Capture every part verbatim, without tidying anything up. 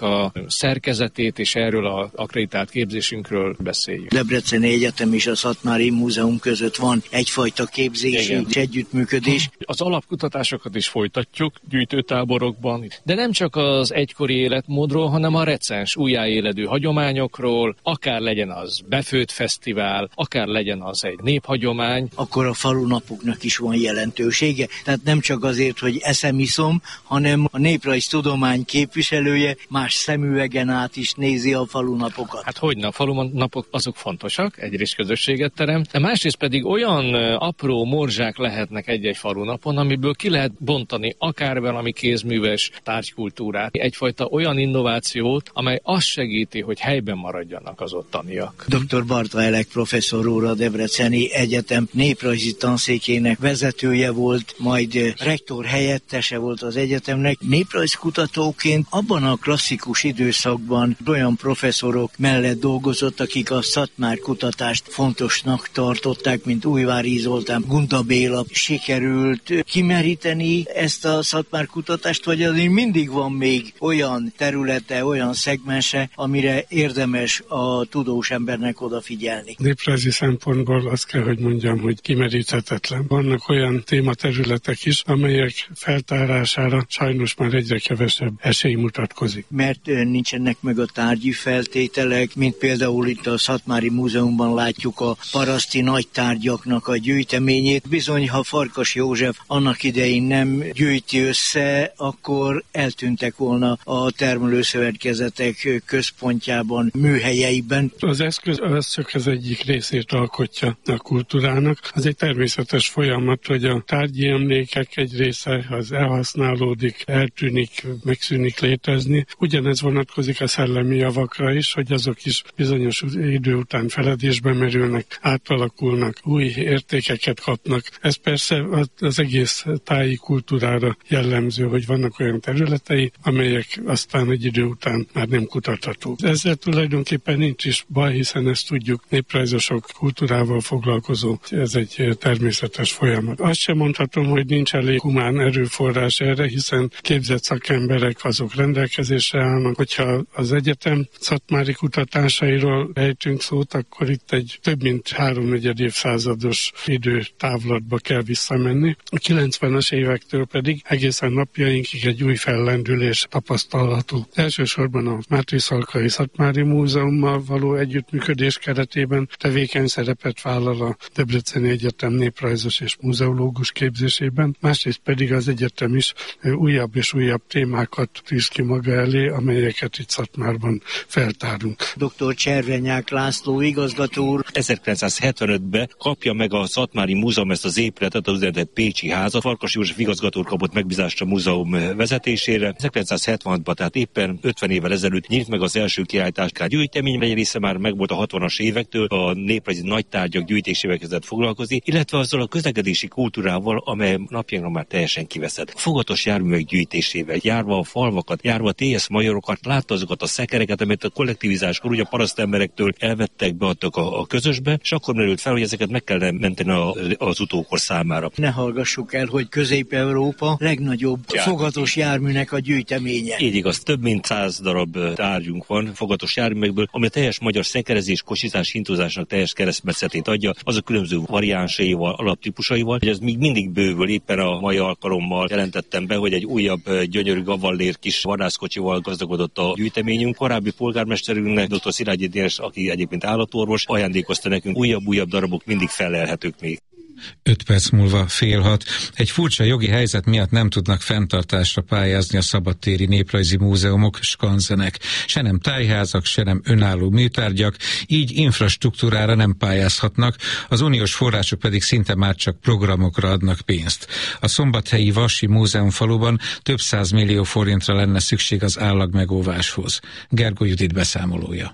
a szerkezetét, és erről az akkreditált képzésünkről beszéljük. Debreceni Egyetem és a Szatmári Múzeum között van egyfajta képzési és együttműködés. Az alapkutatásokat is folytatjuk gyűjtőtáborokban, de nem csak az egykori életmódról, hanem a recens újjáéledő hagyományokról, akár legyen az befőtt fesztivál, akár legyen az egy néphagyomány. Akkor a falunapoknak is van jelentősége, tehát nem csak azért, hogy eszem iszom, hanem a néprajztudomány képviselője más szemüvegen át is nézi a falunapokat. Hát hogyne, a falunapok azok fontosak, egyrészt közösséget teremt, de másrészt pedig olyan apró morzsák lehetnek egy-egy falunapon, amiből ki lehet bontani akár valami kézműves tárgykultúrát, egyfajta olyan innovációt, amely azt segíti, hogy helyben maradjanak az ottaniak. doktor Barta Elek professzor úr a Debreceni Egyetem néprajzi tanszékének vezetője volt, majd rektor helyettese volt az egyetemnek. Néprajzkutatóként abban a klasszikus időszakban olyan professzorok mellett dolgozott, akik a szatmár kutatást fontosnak tartották, mint Újvári Zoltán, Gunda Béla. Sikerült kimeríteni ezt a szatmár kutatást, vagy azért mindig van még olyan területe, olyan szegmense, amire érdemes a tudós embernek odafigyelni? Néprajzi szempontból azt kell, hogy mondjam, hogy kimeríthetetlen. Vannak olyan tématerületek is, amelyek feltárására sajnos már egyre kevesebb esély mutatkozik. Mert nincsenek meg a tárgyi feltételek, mint például itt a Szatmári Múzeumban látjuk a paraszti nagytárgyaknak a gyűjteményét. Bizony, ha Farkas József annak idején nem gyűjti össze, akkor eltűntek volna a termelőszövetkezetek központjában, műhelyeiben. Az eszköz az csak az egyik részét alkotja a kultúrának. Az egy természetes folyamat, hogy a tárgyi emlékek egy része az elhasználódik, eltűnik, megszűnik létezni. Ugyanez vonatkozik a szellemi javakra is, hogy azok is bizonyos idő után feledésbe merülnek, átalakulnak, új értékeket kapnak. Ez persze az egész táji kultúrára jellemző, hogy vannak olyan területei, amelyek aztán egy idő után már nem kutathatók. Ezzel tulajdonképpen nincs is baj, hiszen ezt tudjuk, néprajzosok kultúrával foglalkozó, ez egy természetes folyamat. Azt sem mondhatom, hogy nincs elég humán erőforrás erre, hiszen képzett szakemberek azok rendelkezésre állnak. Hogyha az egyetem szatmári kutatásairól ejtünk szót, akkor itt egy több mint háromnegyed évszázados időtávlatba kell visszamenni. A kilencvenes évektől pedig egészen napjainkig egy új fellendülés tapasztalható. Elsősorban a Mátriszalkai Szatmári Múzeummal való együttműködés keretében tevékeny szerepet vállal a Debreceni Egyetem néprajzos és múzeológus képzésében, másrészt pedig az egyetem is újabb és újabb témákat tűz ki maga elé, amelyeket itt Szatmárban feltárunk. doktor Cservenyák László igazgató úr ezerkilencszázhetvenötben kapja meg a Szatmári Múzeum ezt az épületet, az úgynevezett Pécsi házat. Farkas József igazgató úr kapott megbízást a múzeum vezetésére. ezerkilencszázhetvanhatban, tehát éppen ötven évvel ezelőtt nyílt meg az első kiállításkár gyűjtemény, egy része már megvolt a hatvanas évektől, a néprajzi nagytárgyak gyűjtésével kezdett foglalkozni, illetve azzal a közlekedési kultúrával, amely napjainkra már teljesen kiveszett. Fogatos járművek gyűjtésével, járva a falvakat, járva a té es majorokat, látta azokat a szekereket, amit a kollektivizáskor ugye a parasztemberektől elvettek, beadtak a, a közösbe, és akkor merült fel, hogy ezeket meg kellene menteni a, az utókor számára. Ne hallgassuk el, hogy Közép-Európa legnagyobb Jár. fogatos járműnek a gyűjteménye. Így igaz, több mint száz darab tárgyunk van fogatos járművekből, ami a teljes magyar szekerezés, kosizás, hintozásnak teljes keresztmetszetét adja, az a különböző variánsaival, alaptípusaival, hogy ez még mindig bővül. Éppen a mai alkalommal jelentettem be, hogy egy újabb gyönyörű gavallér kis vadászkocsival gazdagodott a gyűjteményünk. Korábbi polgármesterünknek, doktor Szilágyi Dénes, aki egyébként állatorvos, ajándékozta nekünk újabb-újabb darabok, mindig felelhetők még. Öt perc múlva fél hat. Egy furcsa jogi helyzet miatt nem tudnak fenntartásra pályázni a szabadtéri néprajzi múzeumok, skanzenek. Se nem tájházak, se nem önálló műtárgyak, így infrastruktúrára nem pályázhatnak, az uniós források pedig szinte már csak programokra adnak pénzt. A szombathelyi Vasi Múzeumfaluban több száz millió forintra lenne szükség az állagmegóváshoz. Gergó Judit beszámolója.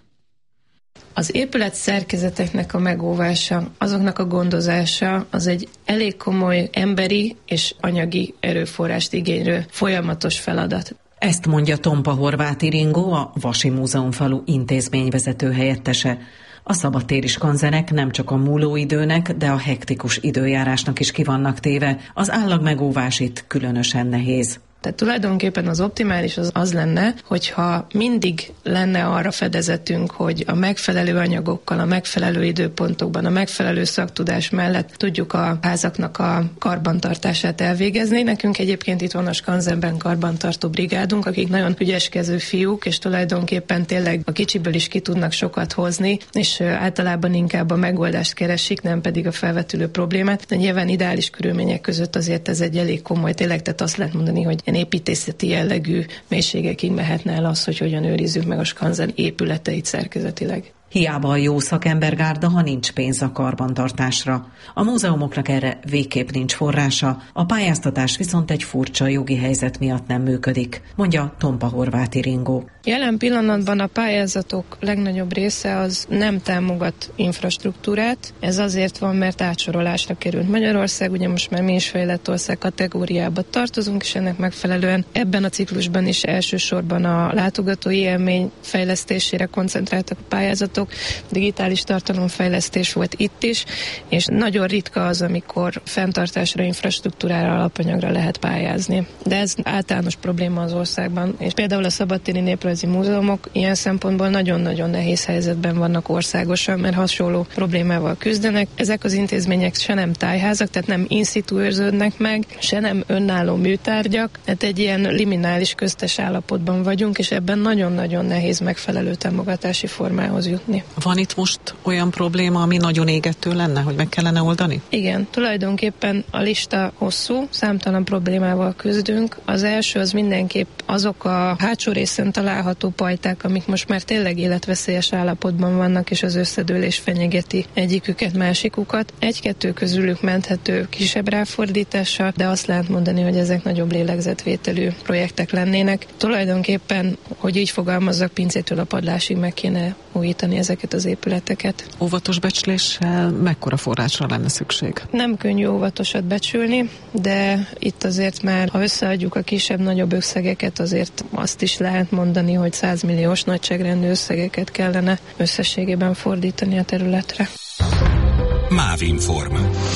Az épület szerkezeteknek a megóvása, azoknak a gondozása az egy elég komoly emberi és anyagi erőforrást igénylő folyamatos feladat. Ezt mondja Tompa Horváth Ringó, a Vasi Múzeumfalu intézményvezető helyettese. A szabadtéri skanzenek nem csak a múlóidőnek, de a hektikus időjárásnak is ki vannak téve. Az állagmegóvás itt különösen nehéz. Tehát tulajdonképpen az optimális az, az lenne, hogyha mindig lenne arra fedezetünk, hogy a megfelelő anyagokkal, a megfelelő időpontokban, a megfelelő szaktudás mellett tudjuk a házaknak a karbantartását elvégezni. Nekünk egyébként itt van a Skanzenben karbantartó brigádunk, akik nagyon ügyeskező fiúk, és tulajdonképpen tényleg a kicsiből is ki tudnak sokat hozni, és általában inkább a megoldást keresik, nem pedig a felvetülő problémát. De nyilván ideális körülmények között azért ez egy elég komoly, tényleg, tehát azt lehet mondani, hogy ilyen építészeti jellegű mélységekig mehetne el az, hogy hogyan őrizzük meg a Skanzen épületeit szerkezetileg. Hiába a jó szakembergárda, ha nincs pénz a karbantartásra. A múzeumoknak erre végképp nincs forrása, a pályáztatás viszont egy furcsa jogi helyzet miatt nem működik, mondja Tompa Horváth Ringó. Jelen pillanatban a pályázatok legnagyobb része az nem támogat infrastruktúrát. Ez azért van, mert átsorolásra került Magyarország, ugye most már mi is fejlett ország kategóriába tartozunk, és ennek megfelelően ebben a ciklusban is elsősorban a látogatói élmény fejlesztésére koncentráltak a pályázatok, digitális tartalomfejlesztés volt itt is, és nagyon ritka az, amikor fenntartásra, infrastruktúrára, alapanyagra lehet pályázni. De ez általános probléma az országban, és például a szabadtéri néprajzi múzeumok ilyen szempontból nagyon-nagyon nehéz helyzetben vannak országosan, mert hasonló problémával küzdenek. Ezek az intézmények se nem tájházak, tehát nem in situ őrződnek meg, se nem önálló műtárgyak, tehát egy ilyen liminális köztes állapotban vagyunk, és ebben nagyon-nagyon nehéz megfelelő támogatási formához jutni. Van itt most olyan probléma, ami nagyon égető lenne, hogy meg kellene oldani? Igen, tulajdonképpen a lista hosszú, számtalan problémával küzdünk. Az első az mindenképp azok a hátsó részen található pajták, amik most már tényleg életveszélyes állapotban vannak, és az összedőlés fenyegeti egyiküket, másikukat. Egy-kettő közülük menthető kisebb ráfordítással, de azt lehet mondani, hogy ezek nagyobb lélegzetvételű projektek lennének. Tulajdonképpen, hogy így fogalmazzak, pincétől a padlásig meg kéne újítani ezeket az épületeket. Óvatos becsléssel mekkora forrásra lenne szükség? Nem könnyű óvatosat becsülni, de itt azért már, ha összeadjuk a kisebb-nagyobb összegeket, azért azt is lehet mondani, hogy százmilliós nagyságrendű összegeket kellene összességében fordítani a területre. Mávinform.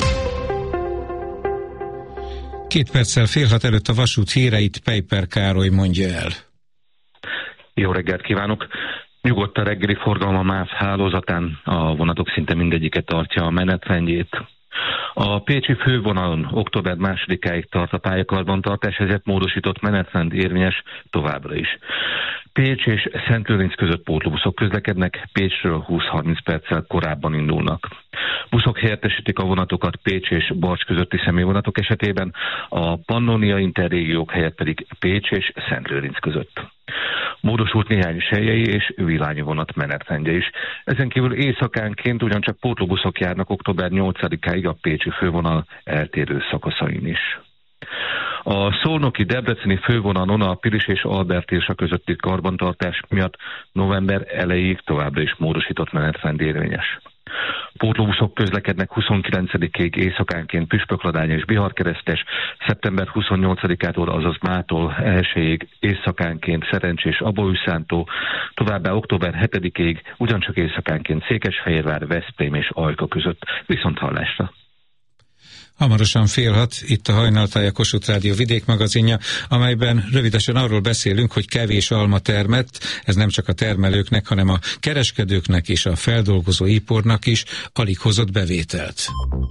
Két perccel fél hat előtt a vasút híreit Peiper Károly mondja el. Jó reggelt kívánok! Nyugodt a reggeli forgalom a MÁV hálózatán, a vonatok szinte mindegyiket tartja a menetrendjét. A pécsi fővonalon október másodikáig tart a pályakarbantartás, ezért módosított menetrend érvényes továbbra is. Pécs és Szentlőrinc között pótlóbuszok közlekednek, Pécsről húsz-harminc perccel korábban indulnak. Buszok helyettesítik a vonatokat Pécs és Barcs közötti személyvonatok esetében, a Pannonia interrégiók helyett pedig Pécs és Szentlőrinc között. Módosult néhány selyei és vilányi vonat menetrendje is. Ezen kívül éjszakánként ugyancsak pótlóbuszok járnak október nyolcadikáig a pécsi fővonal eltérő szakaszain is. A szolnoki debreceni fővonalon a Pilis és Albert Irsa közötti karbantartás miatt november elejéig továbbra is módosított menetrend érvényes. Pótlóbuszok közlekednek huszonkilencedikéig éjszakánként Püspökladány és Biharkeresztes, szeptember huszonnyolcadikától, azaz mától elsőjéig éjszakánként Szerencs és Abaújszántó, továbbá október hetedikéig ugyancsak éjszakánként Székesfehérvár, Veszprém és Ajka között. Viszont hallásra! Hamarosan fél hat, itt a Hajnaltáj, a Kossuth Rádió vidékmagazinja, amelyben rövidesen arról beszélünk, hogy kevés alma termett, ez nem csak a termelőknek, hanem a kereskedőknek és a feldolgozó iparnak is alig hozott bevételt.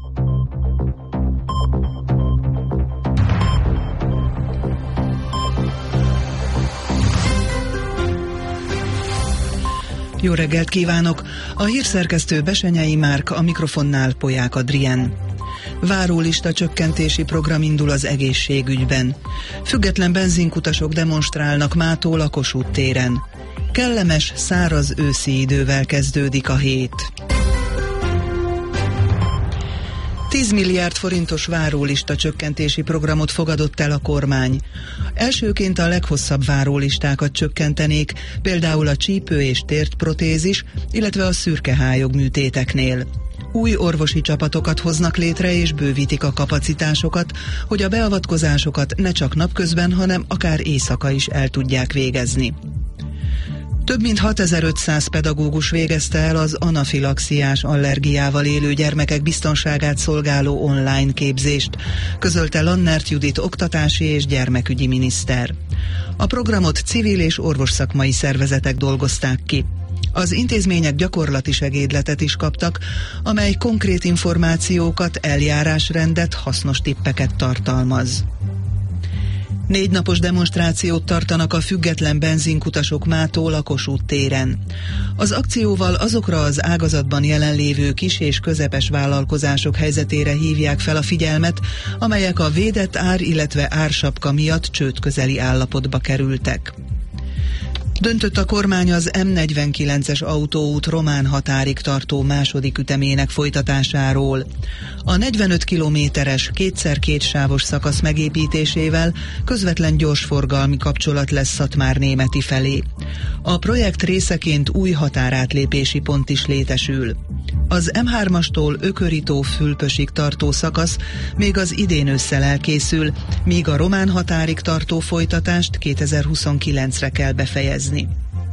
Jó reggelt kívánok! A hírszerkesztő Besenyei Márk, a mikrofonnál Polyák Adrien. Várólista csökkentési program indul az egészségügyben. Független benzinkutasok demonstrálnak mától a Kossuth téren. Kellemes, száraz őszi idővel kezdődik a hét. tíz milliárd forintos várólista csökkentési programot fogadott el a kormány. Elsőként a leghosszabb várólistákat csökkentenék, például a csípő és tértprotézis, illetve a szürkehályog műtéteknél. Új orvosi csapatokat hoznak létre és bővítik a kapacitásokat, hogy a beavatkozásokat ne csak napközben, hanem akár éjszaka is el tudják végezni. Több mint hatezer-ötszáz pedagógus végezte el az anafilaxiás allergiával élő gyermekek biztonságát szolgáló online képzést, közölte Lannert Judit oktatási és gyermekügyi miniszter. A programot civil és orvosszakmai szervezetek dolgozták ki. Az intézmények gyakorlati segédletet is kaptak, amely konkrét információkat, eljárásrendet, hasznos tippeket tartalmaz. Négy napos demonstrációt tartanak a független benzinkutasok mától a Kossuth téren. Az akcióval azokra az ágazatban jelenlévő kis és közepes vállalkozások helyzetére hívják fel a figyelmet, amelyek a védett ár, illetve ársapka miatt csődközeli állapotba kerültek. Döntött a kormány az M negyvenkilences autóút román határig tartó második ütemének folytatásáról. A negyvenöt kilométeres, kétszer két sávos szakasz megépítésével közvetlen gyorsforgalmi kapcsolat lesz Szatmár-Németi felé. A projekt részeként új határátlépési pont is létesül. Az M hármastól Ököritó-Fülpösig tartó szakasz még az idén ősszel elkészül, míg a román határig tartó folytatást kétezer-huszonkilencre kell befejezni.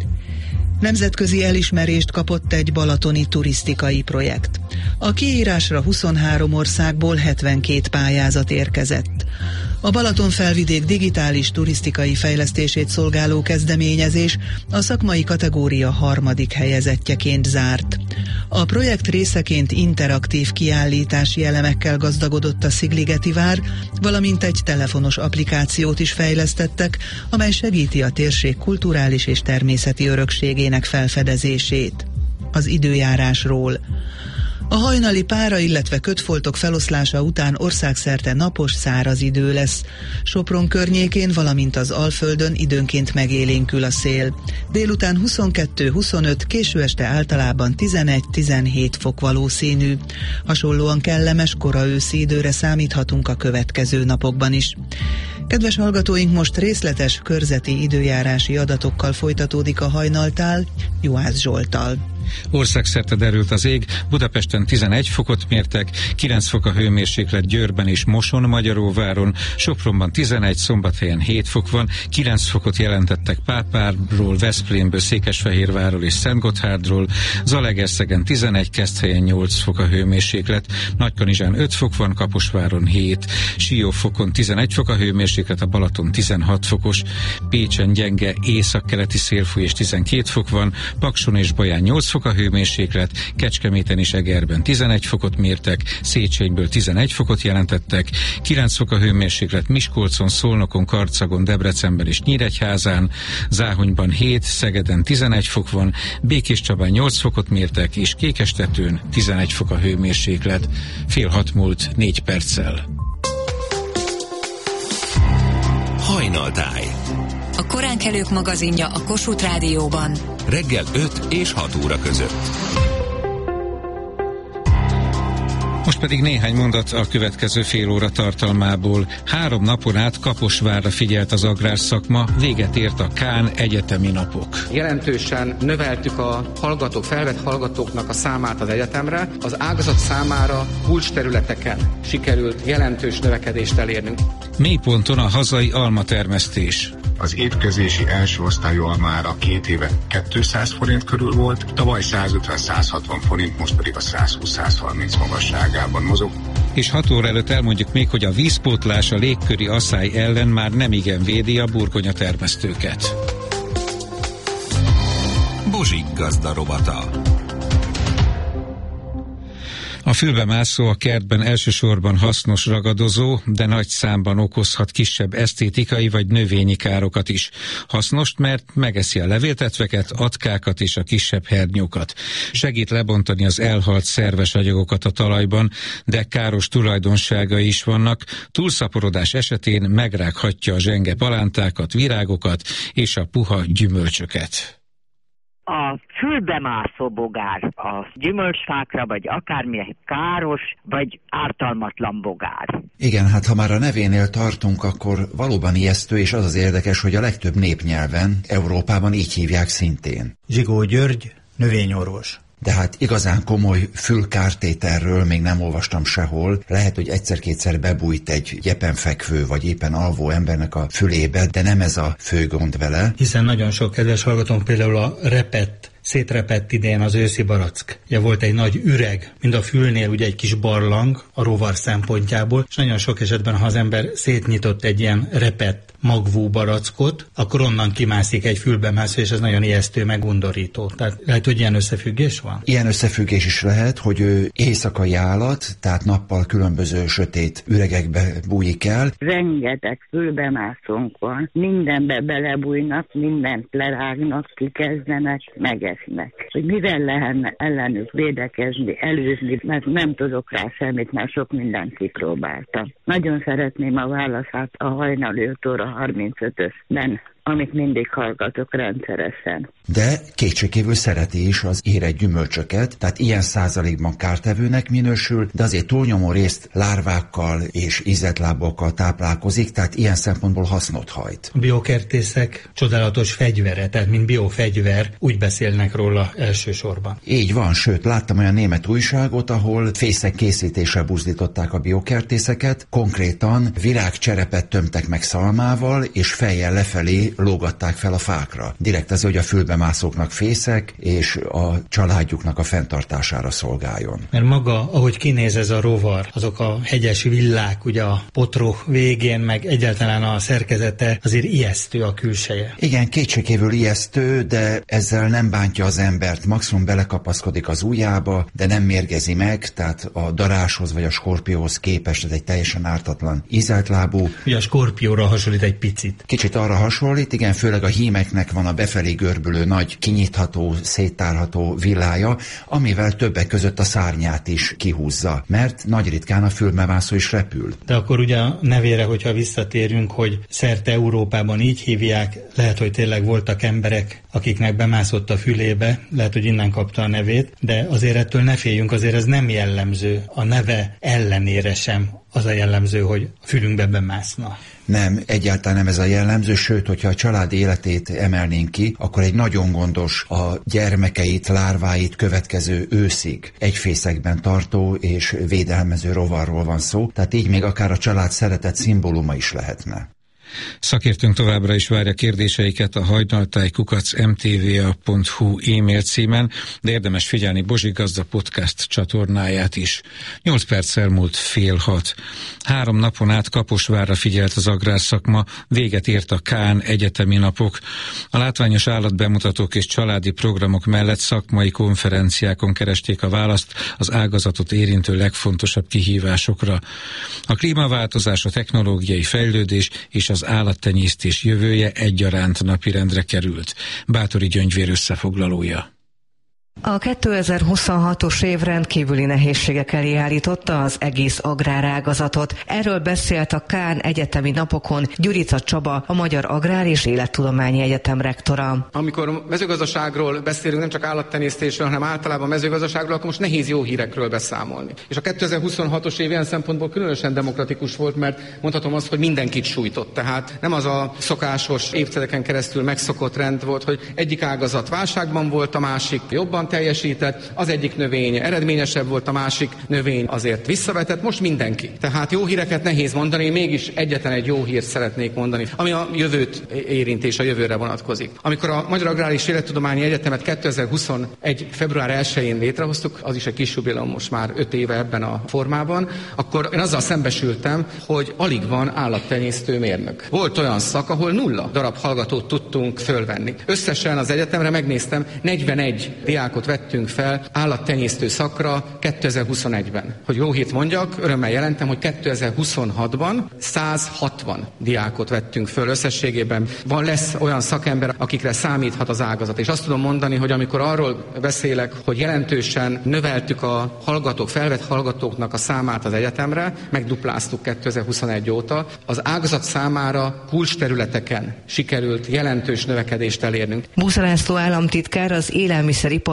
Nemzetközi elismerést kapott egy balatoni turisztikai projekt. A kiírásra huszonhárom országból hetvenkét pályázat érkezett. A Balatonfelvidék digitális turisztikai fejlesztését szolgáló kezdeményezés a szakmai kategória harmadik helyezettjeként zárt. A projekt részeként interaktív kiállítási elemekkel gazdagodott a Szigligeti vár, valamint egy telefonos applikációt is fejlesztettek, amely segíti a térség kulturális és természeti örökségének felfedezését. Az időjárásról. A hajnali pára, illetve kötfoltok feloszlása után országszerte napos, száraz idő lesz. Sopron környékén, valamint az Alföldön időnként megélénkül a szél. Délután huszonkettő-huszonöt, késő este általában tizenegy-tizenhét fok valószínű. Hasonlóan kellemes, kora őszi időre számíthatunk a következő napokban is. Kedves hallgatóink, most részletes körzeti időjárási adatokkal folytatódik a hajnaltál, Juhász Zsolttal. Országszerte derült az ég, Budapesten tizenegy fokot mértek, kilenc fok a hőmérséklet Győrben és Moson-Magyaróváron, Sopronban tizenegy, Szombathelyen hét fok van, kilenc fokot jelentettek Pápárról, Veszprémből, Székesfehérvárról és Szentgotthárdról, Zalaegerszegen tizenegy, Keszthelyen nyolc fok a hőmérséklet, Nagykanizsán öt fok van, Kaposváron hét, Siófokon tizenegy fok a hőmérséklet, a Balaton tizenhat fokos, Pécsen gyenge északkeleti szélfúj és tizenkét fok van, Pakson és Baján nyolc fok a hőmérséklet, Kecskeméten és Egerben tizenegy fokot mértek, Széchenyből tizenegy fokot jelentettek, kilenc fok a hőmérséklet Miskolcon, Szolnokon, Karcagon, Debrecenben és Nyíregyházán, Záhonyban hét, Szegeden tizenegy fok van, Békéscsabán nyolc fokot mértek, és Kékestetőn tizenegy fok a hőmérséklet. Fél hat múlt négy perccel. Hajnaltáj. A koránkelők magazinja a Kossuth Rádióban. Reggel öt és hat óra között. Most pedig néhány mondat a következő fél óra tartalmából. Három napon át Kaposvárra figyelt az agrárszakma, véget ért a Kán egyetemi napok. Jelentősen növeltük a hallgatók, felvett hallgatóknak a számát az egyetemre. Az ágazat számára kulcsterületeken sikerült jelentős növekedést elérnünk. Mélyponton a hazai almatermesztés. Az étkezési első osztályú almára két éve kétszáz forint körül volt, tavaly százötven-százhatvan forint, most pedig a százhúsz-százharminc magasságában mozog. És hat óra előtt elmondjuk még, hogy a vízpótlás a légköri asszály ellen már nem igen védi a burgonyatermesztőket. Bozsik gazda rovata. A fülbemászó a kertben elsősorban hasznos ragadozó, de nagy számban okozhat kisebb esztétikai vagy növényi károkat is. Hasznos, mert megeszi a levéltetveket, atkákat és a kisebb hernyókat. Segít lebontani az elhalt szerves anyagokat a talajban, de káros tulajdonságai is vannak. Túlszaporodás esetén megrághatja a zsenge palántákat, virágokat és a puha gyümölcsöket. A fülbemászó bogár a gyümölcsfákra, vagy akármi káros, vagy ártalmatlan bogár. Igen, hát ha már a nevénél tartunk, akkor valóban ijesztő, és az az érdekes, hogy a legtöbb népnyelven Európában így hívják szintén. Zsigó György, növényorvos. de hát igazán komoly fülkártételről még nem olvastam sehol. Lehet, hogy egyszer-kétszer bebújt egy gyepen fekvő vagy éppen alvó embernek a fülébe, de nem ez a fő gond vele. Hiszen nagyon sok kedves hallgatónk például a repett, szétrepett idén az őszi barack. Ugye volt egy nagy üreg, mind a fülnél ugye egy kis barlang a rovar szempontjából, és nagyon sok esetben, ha az ember szétnyitott egy ilyen repett magvú barackot, akkor onnan kimászik egy fülbemászó, és ez nagyon ijesztő, meg undorító. Tehát lehet, hogy ilyen összefüggés van? Ilyen összefüggés is lehet, hogy ő éjszakai állat, tehát nappal különböző sötét üregekbe bújik el. Rengeteg fülbemászónk van, mindenbe belebújnak, mindent lerágnak, kikezdenek, megesznek. Hogy mivel lehetne ellenük védekezni, előzni, mert nem tudok rá semmit, mert sok mindent kipróbáltam. Nagyon szeretném a válaszát a hajnali öt óra harmincötösben, amit mindig hallgatok rendszeresen. De kétségkívül szereti is az érett gyümölcsöket, tehát ilyen százalékban kártevőnek minősül, de azért túlnyomó részt lárvákkal és ízeltlábokkal táplálkozik, tehát ilyen szempontból hasznot hajt. A biokertészek csodálatos fegyvere, tehát mint biofegyver, úgy beszélnek róla elsősorban. Így van, sőt, láttam olyan német újságot, ahol fészek készítésre buzdították a biokertészeket, konkrétan virágcserepet tömtek meg szalmával, és fejjel lefelé lógatták fel a fákra. Direkt az, hogy a fülbemászóknak fészek, és a családjuknak a fenntartására szolgáljon. Mert maga, ahogy kinéz ez a rovar, azok a hegyes villák, ugye a potró végén, meg egyáltalán a szerkezete, azért ijesztő a külseje. Igen, kétségkívül ijesztő, de ezzel nem bántja az embert. Maximum belekapaszkodik az ujjába, de nem mérgezi meg, tehát a daráshoz vagy a skorpióhoz képest ez egy teljesen ártatlan ízeltlábú. Ugye a skorpióra hasonlít egy picit. Kicsit arra hasonlít, igen, főleg a hímeknek van a befelé görbülő nagy, kinyitható, széttárható villája, amivel többek között a szárnyát is kihúzza, mert nagy ritkán a fülbemászó is repül. De akkor ugye a nevére, hogyha visszatérünk, hogy szerte Európában így hívják, lehet, hogy tényleg voltak emberek, akiknek bemászott a fülébe, lehet, hogy innen kapta a nevét, de azért ettől ne féljünk, azért ez nem jellemző, a neve ellenére sem az a jellemző, hogy a fülünkbe bemászna. Nem, egyáltalán nem ez a jellemző, sőt, hogyha a család életét emelnénk ki, akkor egy nagyon gondos, a gyermekeit, lárváit következő őszig egyfészekben tartó és védelmező rovarról van szó, tehát így még akár a család szeretet szimbóluma is lehetne. Szakértőnk továbbra is várja kérdéseiket a hajnaltáj kukac em té vé á pont hú e-mail címen, de érdemes figyelni Bozsik Gazda podcast csatornáját is. nyolc perc elmúlt fél hat. Három napon át Kaposvárra figyelt az agrárszakma, véget ért a Kán egyetemi napok. A látványos állatbemutatók és családi programok mellett szakmai konferenciákon keresték a választ az ágazatot érintő legfontosabb kihívásokra. A klímaváltozás, a technológiai fejlődés és az az állattenyésztés jövője egyaránt napirendre került. Báthori Gyöngyvér összefoglalója. A kétezer-huszonhatos év rendkívüli nehézségek elé állította az egész agrárágazatot. Erről beszélt a Kán egyetemi napokon Gyurica Csaba, a Magyar Agrár és Élettudományi Egyetem rektora. Amikor mezőgazdaságról beszélünk, nem csak állattenyésztésről, hanem általában mezőgazdaságról, akkor most nehéz jó hírekről beszámolni. És a kétezer-huszonhatos év ilyen szempontból különösen demokratikus volt, mert mondhatom azt, hogy mindenkit sújtott. Tehát nem az a szokásos évtizedeken keresztül megszokott rend volt, hogy egyik ágazat válságban volt, a másik jobban teljesített, az egyik növény eredményesebb volt, a másik növény azért visszavetett, most mindenki. Tehát jó híreket nehéz mondani, mégis egyetlen egy jó hírt szeretnék mondani, ami a jövőt érint és a jövőre vonatkozik. Amikor a Magyar Agrár és Élettudományi Egyetemet kétezer-huszonegy február elsején létrehoztuk, az is egy kis jubileum most már öt éve ebben a formában, akkor én azzal szembesültem, hogy alig van állattenyésztő mérnök. Volt olyan szak, ahol nulla darab hallgatót tudtunk fölvenni. Összesen az egyetemre megnéztem, negyvenegy diákot vettünk fel állattenyésztő szakra kétezer-huszonegyben. Hogy jó hírt mondjak, örömmel jelentem, hogy kétezer-huszonhatban száz hatvan diákot vettünk föl összességében. Van, lesz olyan szakember, akikre számíthat az ágazat. És azt tudom mondani, hogy amikor arról beszélek, hogy jelentősen növeltük a hallgatók, felvett hallgatóknak a számát az egyetemre, megdupláztuk kétezer-huszonegy óta, az ágazat számára kulcsterületeken sikerült jelentős növekedést elérnünk. Busz László államtitkár az élelmiszeripar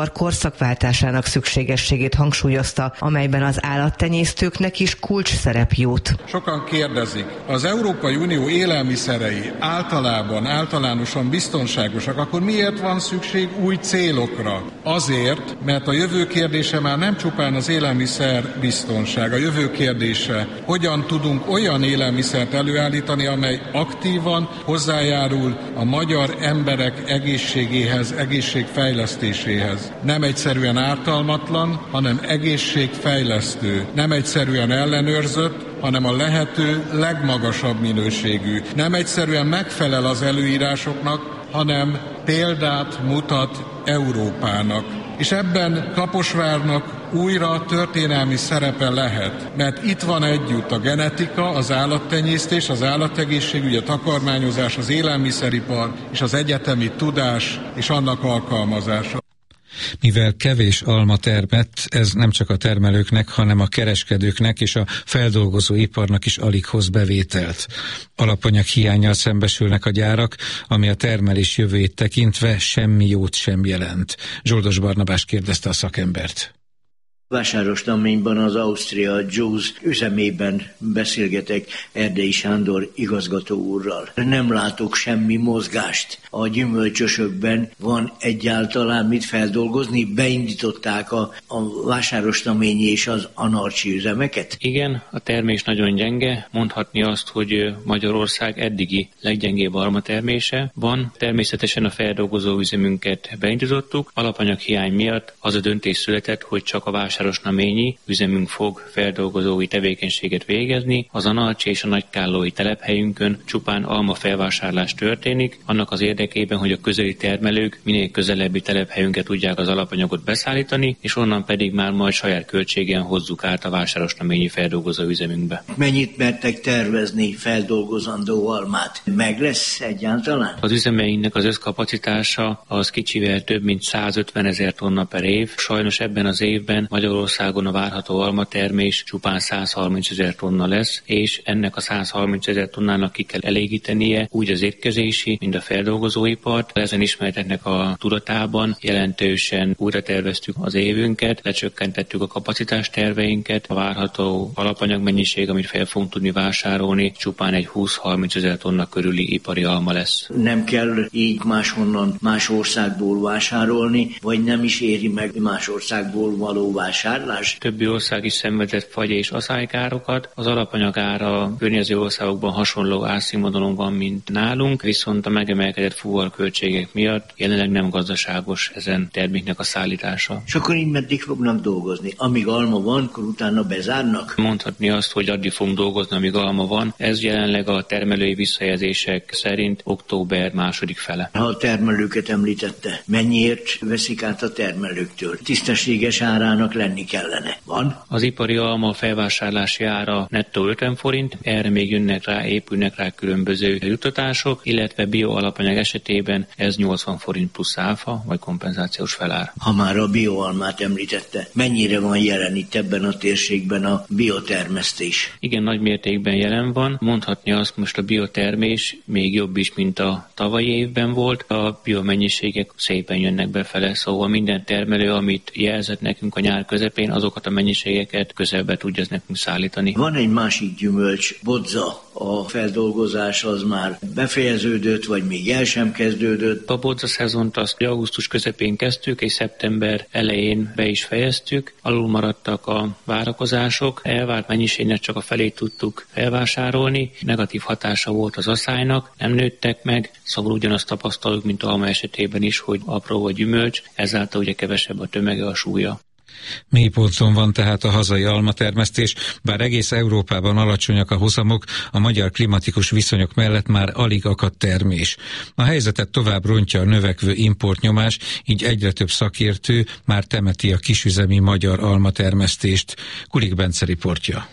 ipar korszakváltásának szükségességét hangsúlyozta, amelyben az állattenyésztőknek is kulcs szerep jut. Sokan kérdezik, az Európai Unió élelmiszerei általában, általánosan biztonságosak, akkor miért van szükség új célokra? Azért, mert a jövő kérdése már nem csupán az élelmiszer biztonság. A jövő kérdése, hogyan tudunk olyan élelmiszert előállítani, amely aktívan hozzájárul a magyar emberek egészségéhez, egészségfejlesztéséhez. Nem egyszerűen ártalmatlan, hanem egészségfejlesztő. Nem egyszerűen ellenőrzött, hanem a lehető legmagasabb minőségű. Nem egyszerűen megfelel az előírásoknak, hanem példát mutat Európának. És ebben Kaposvárnak újra történelmi szerepe lehet, mert itt van együtt a genetika, az állattenyésztés, az állategészségügy, a takarmányozás, az élelmiszeripar és az egyetemi tudás és annak alkalmazása. Mivel kevés alma termett, ez nem csak a termelőknek, hanem a kereskedőknek és a feldolgozó iparnak is alig hoz bevételt. Alapanyag hiánnyal szembesülnek a gyárak, ami a termelés jövőjét tekintve semmi jót sem jelent. Zsoldos Barnabás kérdezte a szakembert. Vásárosnaményban az Austria Juice üzemében beszélgetek Erdei Sándor igazgató úrral. Nem látok semmi mozgást. A gyümölcsösökben van egyáltalán mit feldolgozni? Beindították a, a vásárosnaményi és az anarcsi üzemeket? Igen, a termés nagyon gyenge. Mondhatni azt, hogy Magyarország eddigi leggyengébb almatermése van. Természetesen a feldolgozó üzemünket beindítottuk. Alapanyag hiány miatt az a döntés született, hogy csak a vásárosnaményi üzemünk fog feldolgozói tevékenységet végezni. Az Analcsi és a Nagykállói telephelyünkön csupán alma felvásárlás történik, annak az érdekében, hogy a közeli termelők minél közelebbi telephelyünket tudják az alapanyagot beszállítani, és onnan pedig már majd saját költségen hozzuk át a vásárosnaményi feldolgozó üzemünkbe. Mennyit mertek tervezni feldolgozandó almát? Meg lesz egyáltalán? Az üzemeinknek az összkapacitása az kicsivel több mint százötven ezer tonna per év. Sajnos ebben az évben Magyarországon a várható almatermés csupán százharminc ezer tonna lesz, és ennek a százharminc ezer tonnának ki kell elégítenie úgy az étkezési, mint a feldolgozóipart. Ezen ismereteknek a tudatában jelentősen újra terveztük az évünket, lecsökkentettük a kapacitás terveinket, a várható alapanyagmennyiség, amit fel fogunk tudni vásárolni, csupán egy húsz-harminc ezer tonna körüli ipari alma lesz. Nem kell így máshonnan, más országból vásárolni, vagy nem is éri meg más országból való vásárlás? Többi ország is szenvedett fagy- és aszálykárokat. Az alapanyag ára a környező országokban hasonló árszínvonalon van, mint nálunk, viszont a megemelkedett fuvarköltségek miatt jelenleg nem gazdaságos ezen terméknek a szállítása. És akkor így meddig fognak dolgozni? Amíg alma van, akkor utána bezárnak? Mondhatni azt, hogy addig fogunk dolgozni, amíg alma van. Ez jelenleg a termelői visszajelzések szerint október második fele. Ha a termelőket említette, mennyiért veszik át a termelőktől? Tisztességes árának lenni kellene. Van? Az ipari alma felvásárlási ára nettó ötven forint, erre még jönnek rá, épülnek rá különböző juttatások, illetve bioalapanyag esetében ez nyolcvan forint plusz áfa, vagy kompenzációs felár. Ha már a bioalmát említette, mennyire van jelen itt ebben a térségben a biotermesztés? Igen, nagy mértékben jelen van. Mondhatni azt, most a biotermés még jobb is, mint a tavalyi évben volt. A biomennyiségek szépen jönnek befele, szóval minden termelő, amit jelzett nekünk a nyár közepén, azokat a mennyiségeket közelbe tudja nekünk szállítani. Van egy másik gyümölcs, bodza. A feldolgozás az már befejeződött, vagy még el sem kezdődött? A bodza szezont azt augusztus közepén kezdtük, és szeptember elején be is fejeztük. Alul maradtak a várakozások, elvárt mennyiségnek csak a felét tudtuk felvásárolni. Negatív hatása volt az aszálynak, nem nőttek meg, szóval ugyanazt tapasztaljuk, mint alma esetében is, hogy apró a gyümölcs, ezáltal ugye kevesebb a tömege, a súlya. Mélyponton van tehát a hazai almatermesztés, bár egész Európában alacsonyak a hozamok, a magyar klimatikus viszonyok mellett már alig akadt termés. A helyzetet tovább rontja a növekvő importnyomás, így egyre több szakértő már temeti a kisüzemi magyar almatermesztést. Kulik Bence riportja.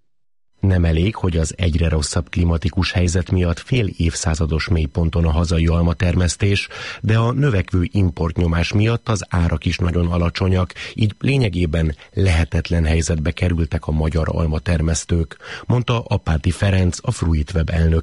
Nem elég, hogy az egyre rosszabb klimatikus helyzet miatt fél évszázados mélyponton a hazai almatermesztés, de a növekvő importnyomás miatt az árak is nagyon alacsonyak, így lényegében lehetetlen helyzetbe kerültek a magyar almatermesztők, mondta Apáti Ferenc, a Fruitweb elnöke.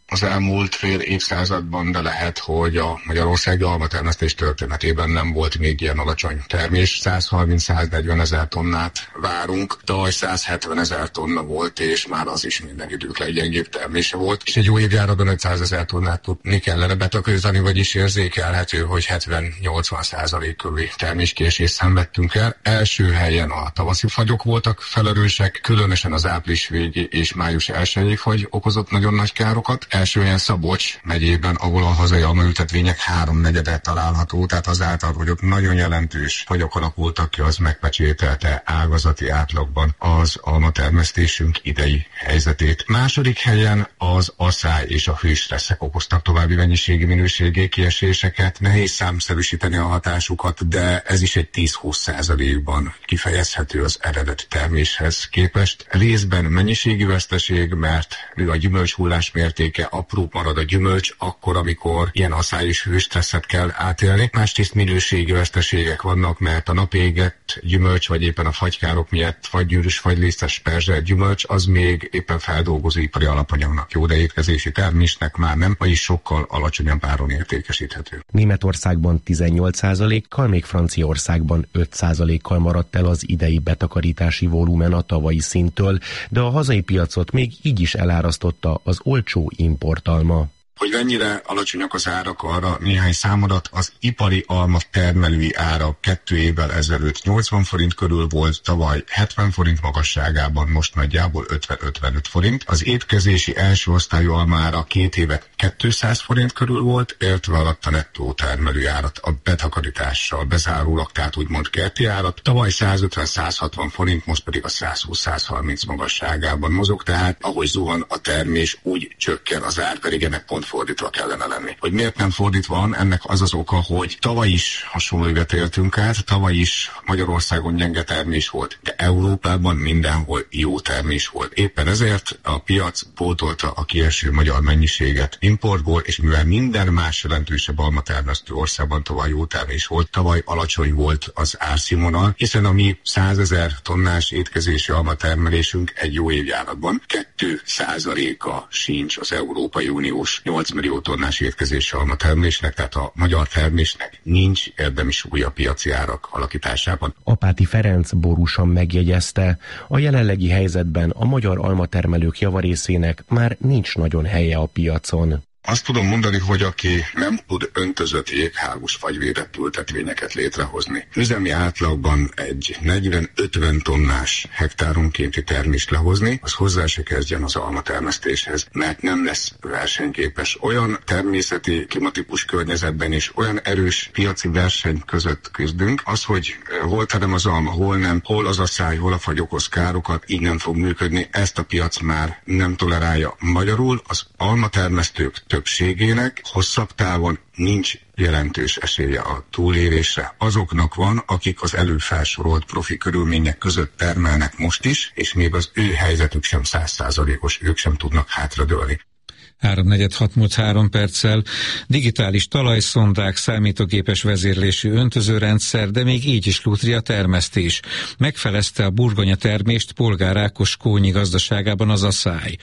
az elmúlt fél évszázadban, de lehet, hogy a magyarországi almatermesztés történetében nem volt még ilyen alacsony termés. száz harminc száz negyven ezer tonnát várunk, tavaly száz hetven ezer tonna volt, és már az is minden idők leggyengébb termése volt. És egy jó évjáratban ötszáz ezer tonnát tudni kellene betakarítani, vagyis érzékelhető, hogy hetven-nyolcvan százalék körüli terméskésést szenvedtünk el. Első helyen a tavaszi fagyok voltak felelősek, különösen az április végi és május elsői fagy okozott nagyon nagy károkat. Első helyen Szabolcs megyében, ahol a hazai almaültetvények háromnegyede található, tehát azáltal, hogy ott nagyon jelentős fagyok alakultak ki, az megpecsételte ágazati átlagban az almatermesztésünk idei helyzetét. Második helyen az asszály és a hőstresszek okoztak további mennyiségi minőségi kieséseket. Nehéz számszerűsíteni a hatásukat, de ez is egy tíz-húsz százalékban kifejezhető az eredet terméshez képest. Részben mennyiségi veszteség, mert a gyümölcshullás mértéke apró marad a gyümölcs, akkor, amikor ilyen asszály és hőstresszet kell átélni. Másrészt minőségi veszteségek vannak, mert a napégett gyümölcs, vagy éppen a fagykárok miatt fagygyűrűs, fagylisztes, perzselt gyümölcs, az még éppen feldolgozóipari alapanyagnak jó, de étkezési termésnek már nem, vagyis sokkal alacsonyabb áron értékesíthető. Németországban tizennyolc százalékkal, még Franciaországban öt százalékkal maradt el az idei betakarítási volumen a tavalyi szinttől, de a hazai piacot még így is elárasztotta az olcsó importalma. Hogy mennyire alacsonyak az árak, arra néhány számadat. Az ipari alma termelői ára kettő évvel ezelőtt nyolcvan forint körül volt, tavaly hetven forint magasságában, most nagyjából ötven-ötvenöt forint. Az étkezési első osztályú almára két éve kétszáz forint körül volt, értve alatt a nettó termelői árat a betakarítással bezárólag, tehát úgymond kerti árat. Tavaly százötven-százhatvan forint, most pedig a százhúsz-százharminc magasságában mozog, tehát ahogy zuhan a termés, úgy csökken az ár, pedig ennek pont fordítva kellene lenni. Hogy miért nem fordítva van, ennek az az oka, hogy tavaly is hasonló évet éltünk át, tavaly is Magyarországon gyenge termés volt, de Európában mindenhol jó termés volt. Éppen ezért a piac pótolta a kieső magyar mennyiséget importból, és mivel minden más jelentősebb almatermesztő országban tavaly jó termés volt, tavaly alacsony volt az árszínvonal, hiszen a mi százezer tonnás étkezési almatermelésünk egy jó évjáratban kettő százaléka sincs az Európai Uniós nyolc millió tonnás étkezési almatermelésnek, tehát a magyar termésnek nincs érdemi súlya piaci árak alakításában. Apáti Ferenc borúsan megjegyezte, a jelenlegi helyzetben a magyar almatermelők javarészének már nincs nagyon helye a piacon. Azt tudom mondani, hogy aki nem tud öntözött jéghágos fagyvédett ültetvényeket létrehozni, üzemi átlagban egy negyven-ötven tonnás hektáronkénti termést lehozni, az hozzá se kezdjen az almatermesztéshez, mert nem lesz versenyképes. Olyan természeti klimatípus környezetben is olyan erős piaci verseny között küzdünk, az, hogy hol terem az alma, hol nem, hol az asszály, hol a fagy okoz károkat, így nem fog működni, ezt a piac már nem tolerálja. Magyarul az almatermesztők többségének hosszabb távon nincs jelentős esélye a túlélésre. Azoknak van, akik az előbb felsorolt profi körülmények között termelnek most is, és még az ő helyzetük sem száz százalékos, ők sem tudnak hátradőlni. háromnegyed hat múlt három perccel. Digitális talajszondák, számítógépes vezérlésű öntözőrendszer, de még így is lútri a termesztés. Megfelezte a burgonya termést Polgár Ákos Kónyi gazdaságában az asszály.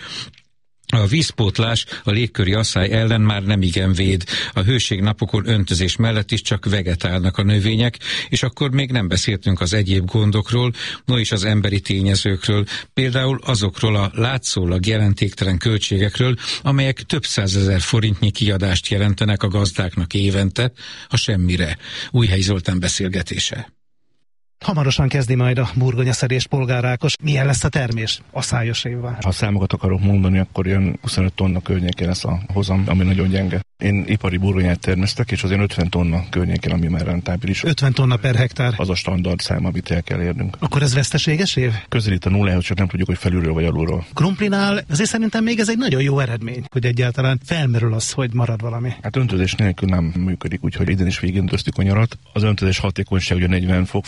A vízpótlás a légköri asszály ellen már nem igen véd. A hőségnapokon öntözés mellett is csak vegetálnak a növények, és akkor még nem beszéltünk az egyéb gondokról, no is az emberi tényezőkről, például azokról a látszólag jelentéktelen költségekről, amelyek több százezer forintnyi kiadást jelentenek a gazdáknak évente, ha semmire. Újhely Zoltán beszélgetése. Hamarosan kezdi majd a burgonyaszedés Polgár Ákos. Milyen lesz a termés asszályos évvel? Ha számokat akarok mondani, akkor ilyen huszonöt tonna környékén lesz a hozam, ami nagyon gyenge. Én ipari burgonyát termesztek, és azért ötven tonna környékén, ami már rentábilis. ötven tonna per hektár. Az a standard szám, amit el kell érnünk. Akkor ez veszteséges év? Közelít a nullához, csak nem tudjuk, hogy felülről vagy alulról. Krumplinál azért szerintem még ez egy nagyon jó eredmény, hogy egyáltalán felmerül az, hogy marad valami. Hát öntözés nélkül nem működik, úgyhogy idén is végén öntöztük a nyarat. Az öntözés hatékonyság ugye negyven fok fölött, azért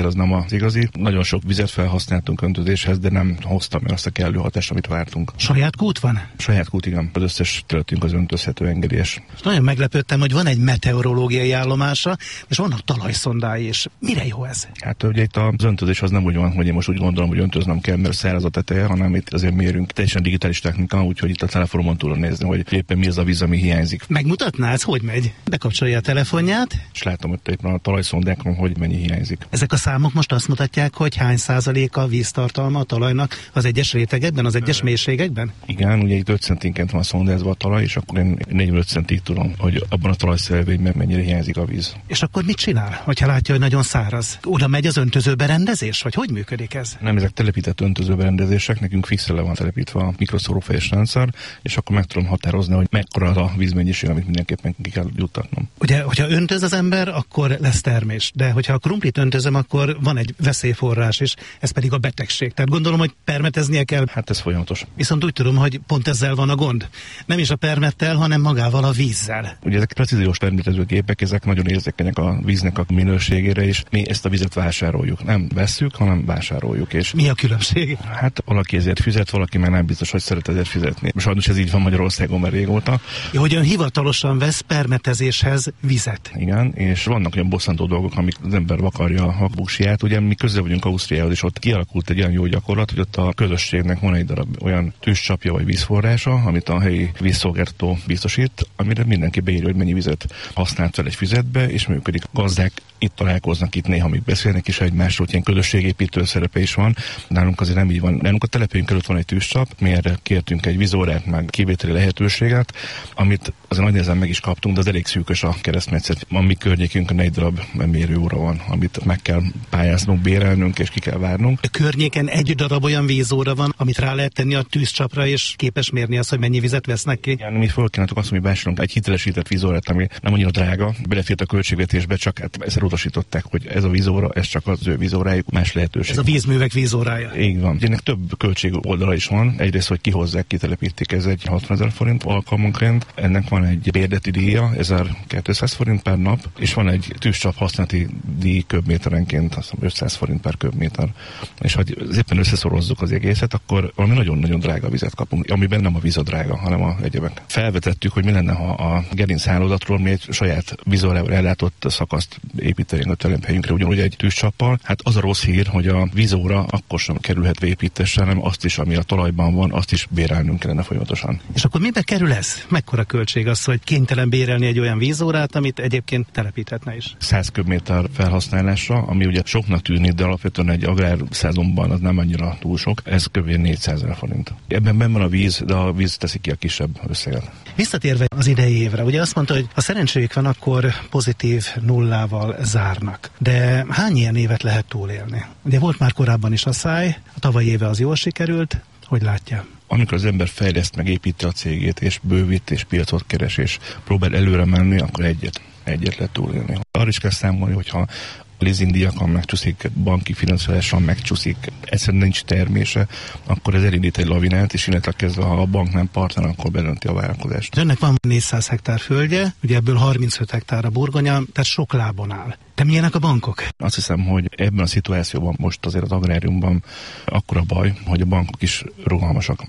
azért az nem az igazi. Nagyon sok vizet felhasználtunk öntözéshez, de nem hoztam el azt a kellő hatást, amit vártunk. Saját kút van? Saját kút, igen. Az összes területünk az öntözhető, engedélyes. Nagyon meglepődtem, hogy van egy meteorológiai állomása, és vannak talajszondái is. Mire jó ez? Hát ugye itt az öntözés az nem úgy van, hogy én most úgy gondolom, hogy öntöznem kell, mert száraz a teteje, hanem itt azért mérünk. Teljesen digitális technika, úgyhogy itt a telefonomon tudom nézni, hogy éppen mi az a víz, ami hiányzik. Megmutatná, ez hogy megy? Bekapcsolja a telefonját. És látom, hogy éppen a talajszondákon, hogy mennyi hiányzik. Ezek a számok most azt mutatják, hogy hány százalék a víztartalma a talajnak az egyes rétegekben, az egyes mélységekben? Igen, ugye itt öt centinként van szondázva a talaj, és akkor én négy-öt centig tudom, hogy abban a talajszervényben mennyire hiányzik a víz. És akkor mit csinál, hogyha látja, hogy nagyon száraz? Oda megy az öntözőberendezés, vagy hogy működik ez? Nem, ezek telepített öntözőberendezések, nekünk fixen le van telepítve a mikroszórófejes rendszer, és akkor meg tudom határozni, hogy mekkora a vízmennyiség, amit mindenképpen ki kell juttatnom. Ugye, hogyha öntöz az ember, akkor lesz termés, de hogyha a krumplit öntözöm, akkor van egy veszélyforrás is, ez pedig a betegség. Tehát gondolom, hogy permeteznie kell. Hát ez folyamatos. Viszont úgy tudom, hogy pont ezzel van a gond. Nem is a permettel, hanem magával a vízzel. Ugye ezek precíziós permetező gépek, ezek nagyon érzékenyek a víznek a minőségére, és mi ezt a vizet vásároljuk. Nem vesszük, hanem vásároljuk. És mi a különbség? Hát valaki ezért fizet, valaki meg nem biztos, hogy szeret ezért fizetni. Sajnos ez így van Magyarországon már régóta. Ja, hogy ön hivatalosan vesz permetezéshez vizet. Igen, és vannak olyan bosszantó dolgok, amik az ember vakarja a buksiját. Ugye mi közel vagyunk Ausztriához, és ott kialakult egy olyan jó gyakorlat, hogy ott a közösségnek van egy darab olyan tűzcsapja vagy vízforrása, amit a helyi vízszolgáltató biztosít, amire mindenki beírja, hogy mennyi vizet használt fel egy füzetbe, és működik. Gazdák itt találkoznak, itt néha még beszélnek is egymásról, ilyen közösségépítő szerepe is van. Nálunk azért nem így van. Nálunk a telepünk előtt van egy tűzcsap, mi erre kértünk egy vízórát, meg kivételi lehetőséget, amit azért nagy nehezen meg is kaptunk, de az elég szűkös a keresztmetszet. A mi környékünkön egy darab mérőóra van, amit meg kell pályáznunk, bérelnünk, és ki kell várnunk. A környéken egy darab olyan vízóra van, amit rá lehet tenni a tűzcsapra, és képes mérni azt, hogy mennyi vizet vesznek ki. Igen, mi fölkínáltuk azt, hogy vásárolunk egy hitelesített vízórát, ami nem annyira drága, belefért a költségvetésbe, csak hát ezt utasították, hogy ez a vízóra, ez csak az ő vízórájuk, más lehetőség. Ez a vízművek vízórája. Így van. Ennek több költség oldala is van. Egyrészt, hogy kihozzák, kitelepítik, ez egy hatvanezer forint alkalmanként. Ennek van egy bérdeti díja, ezerkétszáz forint per nap, és van egy tűzcsap használati díj köbméterenként, azt hiszem ötszáz forint per köbméter. És hogy éppen összeszorozzuk az egészet, akkor valami nagyon-nagyon drága vizet kapunk, amiben nem a víz a drága, hanem a egyebek. Felvetettük, hogy mi lenne, ha a gerinchálózatról mi egy saját vízórával ellátott szakaszt építenénk a telephelyünkre, ugyanúgy egy tűzcsappal. Hát az a rossz hír, hogy a vízóra akkor sem kerülhet beépítésre, hanem azt is, ami a talajban van, azt is bérelnünk kellene folyamatosan. És akkor mibe kerül ez? Mekkora költség az, hogy kénytelen bérelni egy olyan vízórát, amit egyébként telepíthetne is? száz köbméter felhasználásra, ami ugye soknak tűnik, de alapvetően egy agrár szezonban az nem annyira túl sok, ez kb. négyszázezer forint. Ebben benne van a víz, de a víz teszi ki a kisebb összeget. Visszatérve az idei évre, ugye azt mondta, hogy ha szerencséjük van, akkor pozitív nullával zárnak. De hány ilyen évet lehet túlélni? Ugye volt már korábban is a száj, a tavalyi éve az jól sikerült, hogy látja? Amikor az ember fejleszt, meg építi a cégét, és bővít, és piacot keres, és próbál előre menni, akkor egyet, egyet lehet túlélni. Arra is kell számolni, hogyha leasingdíjakon megcsúszik, banki finanszírozáson megcsúszik, egyszerűen nincs termése, akkor ez elindít egy lavinát, és innentől kezdve, ha a bank nem partner, akkor bedönti a vállalkozást. Önnek van négyszáz hektár földje, ugye ebből harmincöt hektár a burgonya, tehát sok lábon áll. De milyenek a bankok? Azt hiszem, hogy ebben a szituációban most azért az agráriumban akkora baj, hogy a bankok is rugalmasak.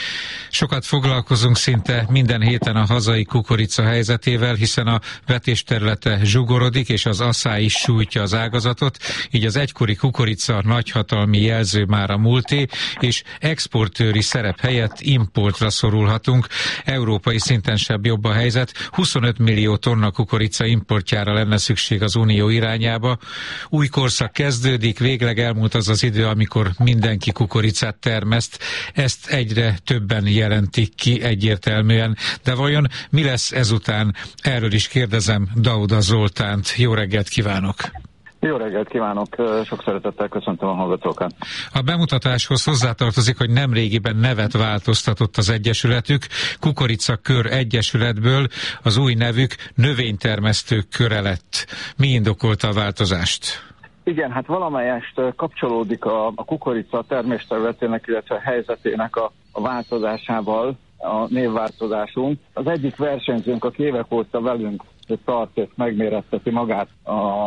Sokat foglalkozunk szinte minden héten a hazai kukorica helyzetével, hiszen a vetésterülete zsugorodik, és az asszály is sújtja az ágazatot, így az egykori kukorica nagyhatalmi jelző már a múlté, és exportőri szerep helyett importra szorulhatunk. Európai szinten sem jobb a helyzet. huszonöt millió tonna kukorica importjára lenne szükség az Unió irányába. Új korszak kezdődik, végleg elmúlt az az idő, amikor mindenki kukoricát termeszt. Ezt egyre többen jelentik ki egyértelműen. De vajon mi lesz ezután? Erről is kérdezem Dauda Zoltánt. Jó reggelt kívánok! Jó reggelt kívánok, sok szeretettel köszöntöm a hallgatókat. A bemutatáshoz hozzátartozik, hogy nemrégiben nevet változtatott az egyesületük, Kukoricakör Egyesületből az új nevük Növénytermesztők Köre lett. Mi indokolta a változást? Igen, hát valamelyest kapcsolódik a, a kukorica termésterületének, illetve helyzetének a, a változásával a névváltozásunk. Az egyik versenyzőnk, aki évek óta velünk tart és megméretteti magát a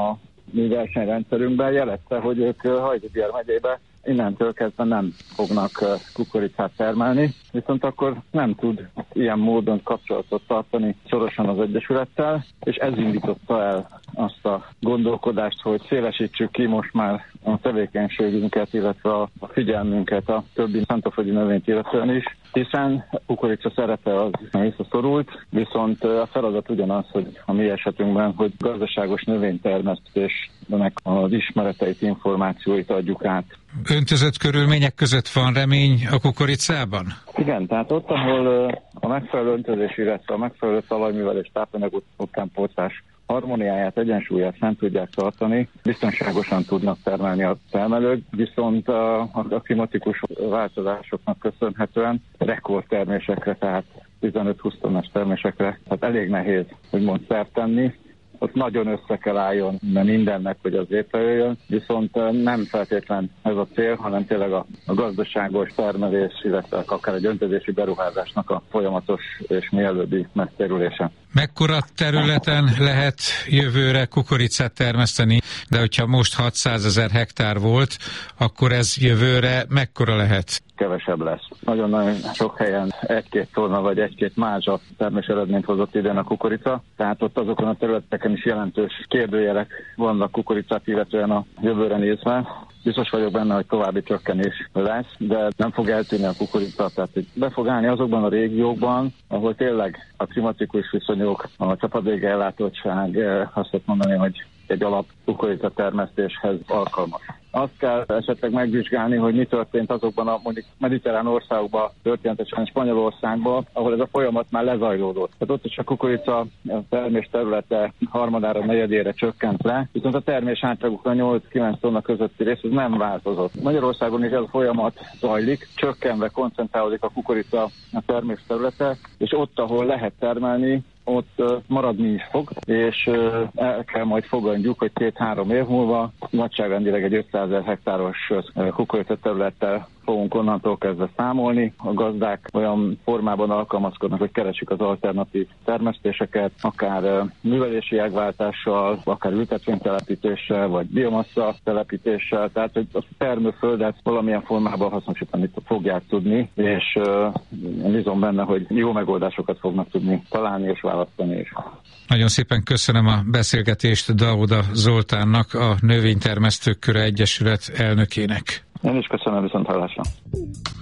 mi versenyrendszerünkben jelezte, hogy ők Hajdú-Bihar megyébe innentől kezdve nem fognak kukoricát termelni, viszont akkor nem tud ilyen módon kapcsolatot tartani szorosan az Egyesülettel, és ez indította el azt a gondolkodást, hogy szélesítsük ki most már a tevékenységünket, illetve a figyelmünket a többi szántóföldi növényt illetően is, hiszen a kukorica szerepe az visszaszorult, viszont a feladat ugyanaz, hogy a mi esetünkben, hogy gazdaságos növénytermesztésnek az ismereteit, információit adjuk át. Öntözött körülmények között van remény a kukoricában? Igen, tehát ott, ahol a megfelelő öntözés, illetve a megfelelő talajművelés, tápanyag utánpótlás harmóniáját, egyensúlyát fent tudják tartani, biztonságosan tudnak termelni a termelők, viszont a, a klimatikus változásoknak köszönhetően rekordtermésekre, tehát tizenöt-húsz tonnás termésekre, tehát elég nehéz, úgymond szert tenni. Ott nagyon össze kell álljon mindennek, hogy az létrejöjjön, viszont nem feltétlen ez a cél, hanem tényleg a, a gazdaságos termelés, illetve akár egy öntözési beruházásnak a folyamatos és mielőbbi megtérülése. Mekkora területen lehet jövőre kukoricát termeszteni, de hogyha most hatszázezer hektár volt, akkor ez jövőre mekkora lehet? Kevesebb lesz. Nagyon-nagyon sok helyen egy-két tonna vagy egy-két mázsa termés eredményt hozott idén a kukorica, tehát ott azokon a területeken is jelentős kérdőjelek vannak kukoricát illetően a jövőre nézve. Biztos vagyok benne, hogy további csökkenés lesz, de nem fog eltűnni a kukorica, tehát be fog állni azokban a régiókban, ahol tényleg a klimatikus viszonyok, a csapadéki ellátottság, azt lehet mondani, hogy egy alap kukorica termesztéshez alkalmas. Azt kell esetleg megvizsgálni, hogy mi történt azokban a mondjuk mediterrán országokban, történetesen Spanyolországban, ahol ez a folyamat már lezajlódott. Tehát ott is a kukorica termés területe harmadára, negyedére csökkent le, viszont a termés átlagukra nyolc-kilenc tonna közötti rész ez nem változott. Magyarországon is ez a folyamat zajlik, csökkenve koncentrálódik a kukorica a termés területe, és ott, ahol lehet termelni, ott uh, maradni is fog, és uh, el kell majd fogadjuk, hogy két-három év múlva nagyságrendileg egy ötszázezer hektáros uh, kukorica területtel fogunk onnantól kezdve számolni. A gazdák olyan formában alkalmazkodnak, hogy keresik az alternatív termesztéseket, akár uh, művelési ágváltással, akár ültetvénytelepítéssel, vagy biomassa telepítéssel, tehát hogy a termőföldet valamilyen formában hasznosítani fogják tudni, és uh, bízom benne, hogy jó megoldásokat fognak tudni találni és választani is. Nagyon szépen köszönöm a beszélgetést Dauda Zoltánnak, a Növénytermesztők Köre Egyesület elnökének. Én is köszönöm, viszont hallásra.